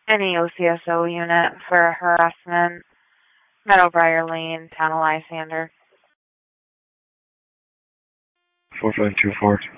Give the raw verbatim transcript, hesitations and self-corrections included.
Any O C S O unit for harassment, Meadowbriar Lane, Town of Lysander. four five two four.